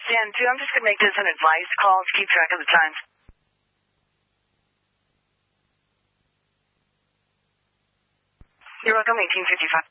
Dan, too, I'm just going to make this an advice call to keep track of the times. You're welcome, 1855.